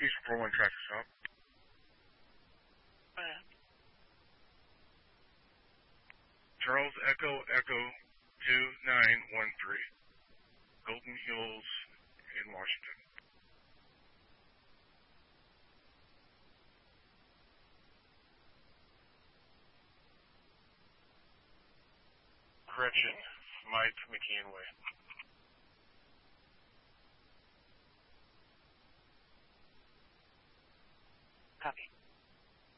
Southeast 41 traffic stop. Charles Echo Echo 2913. Golden Hills in Washington. Correction, Mike McKeon Way.